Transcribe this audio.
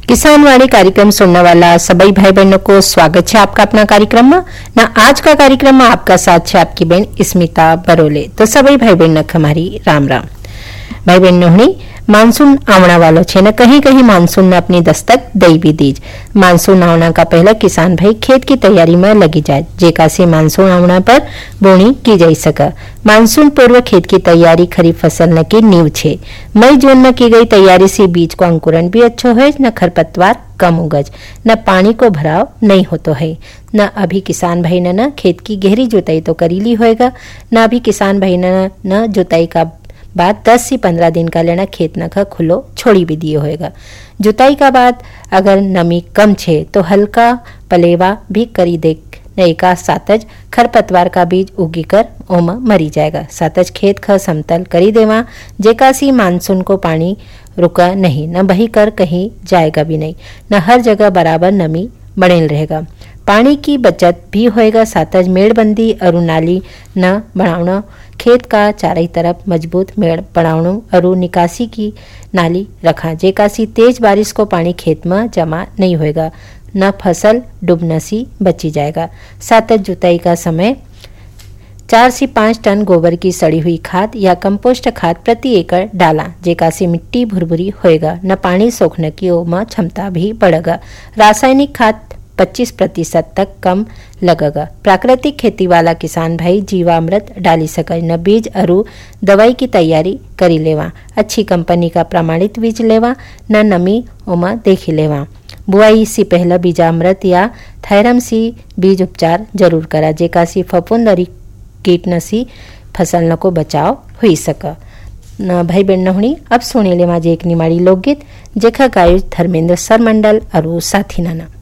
किसान वाणी कार्यक्रम सुनने वाला सभी भाई बहनों को स्वागत है आपका अपना कार्यक्रम में ना। आज का कार्यक्रम में आपका साथ है आपकी बहन स्मिता बरोले। तो सभी भाई बहनों हमारी राम राम। भाई बहनों मानसून आवना वालों छे न कहीं कहीं मानसून ने अपनी दस्तक दई भी दीज। मानसून आवना का पहले किसान भाई खेत की तैयारी में लगी जाए जेका से मानसून आवना पर बोनी की जा सके। मानसून पूर्व खेत की तैयारी खरीफ फसल न की नींव छे। मई जून में की गई तैयारी से बीज को अंकुरण भी अच्छो है, न खरपतवार कम उगज, न पानी को भराव नहीं होतो है। न अभी किसान भाई ने न खेत की गहरी जुताई तो करी ली होएगा, न अभी किसान भाई ने न जुताई का बाद 10 से 15 दिन का लेना खेत न खुलो छोड़ी भी दिए होएगा। जुताई का बाद अगर नमी कम छे तो हल्का पलेवा भी करी दे नई का सातज खरपतवार का बीज उगी कर ओम मरी जाएगा। सातज खेत ख समतल करी देवा जेका सी मानसून को पानी रुका नहीं, न बही कर कहीं जाएगा भी नहीं, न हर जगह बराबर नमी बनेल रहेगा। पानी की बचत भी होएगा। सातज मेड़बंदी और नाली न बनावना, खेत का चारों तरफ मजबूत मेड़ बनावनो और निकासी की नाली रखा जेका सी तेज बारिश को पानी खेत में जमा नहीं होएगा, न फसल डूबने से बची जाएगा। सातज जुताई का समय 4 से 5 टन गोबर की सड़ी हुई खाद या कंपोस्ट खाद प्रति एकड़ डाला जेका से मिट्टी भुरभुरी होएगा, न पानी सोखने की ओमा क्षमता भी बढ़ेगा। रासायनिक खाद 25% तक कम लगेगा। प्राकृतिक खेती वाला किसान भाई जीवामृत डाली सके, न बीज और दवाई की तैयारी करी लेवा। अच्छी कंपनी का प्रमाणित बीज लेवा, न नमी ओमा देखी लेवा। बुआई से पहले बीजामृत या थायरम सी बीज उपचार जरूर करा जेका सी फफूंद और कीटनाशी फसल न को बचाव हुई सका। न भाई बहन हुई अब सुने ले माजे एक निमाड़ी लोकगीत जेखा गायु धर्मेंद्र सरमंडल और साथी नाना।